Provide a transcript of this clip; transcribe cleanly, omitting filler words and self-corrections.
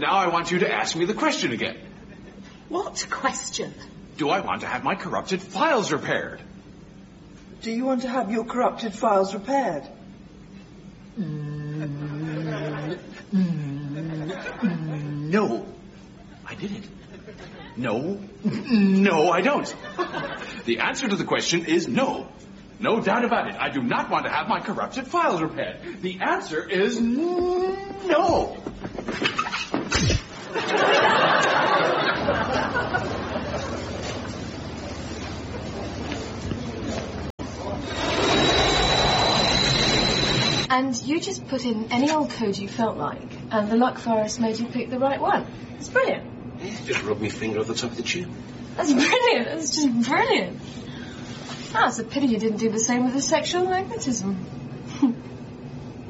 Now I want you to ask me the question again. What question? Do I want to have my corrupted files repaired? Do you want to have your corrupted files repaired? No. I didn't. No. No, I don't. The answer to the question is no. No doubt about it. I do not want to have my corrupted files repaired. The answer is no. And you just put in any old code you felt like, and the luck virus made you pick the right one. It's brilliant. Yeah, just rub me finger off the top of the tube. That's brilliant. That's just brilliant. Ah, it's a pity you didn't do the same with the sexual magnetism.